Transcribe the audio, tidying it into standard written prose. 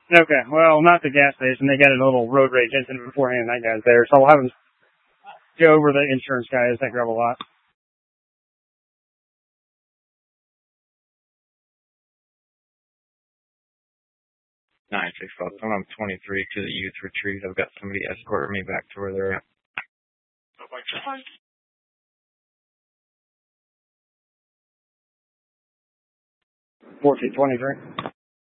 Okay, well, not the gas station. They got a little road rage incident beforehand. That guy's there, so I'll have him go over the insurance guys that grab a lot. Nice. When I'm 23 to the youth retreat, I've got somebody escorting me back to where they're at. 1423.